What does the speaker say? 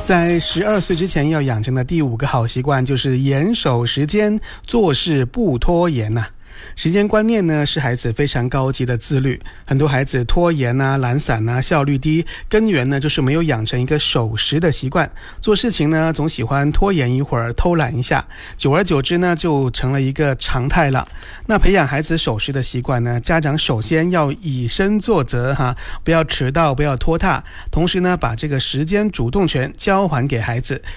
在12岁之前要养成的第5个好习惯就是严守时间，做事不拖延呐。时间观念呢是孩子非常高级的自律，很多孩子拖延啊、懒散啊、效率低，根源呢就是没有养成一个守时的习惯。做事情呢总喜欢拖延一会儿，偷懒一下，久而久之呢就成了一个常态了。那培养孩子守时的习惯呢，家长首先要以身作则不要迟到，不要拖沓，同时呢把这个时间主动权交还给孩子，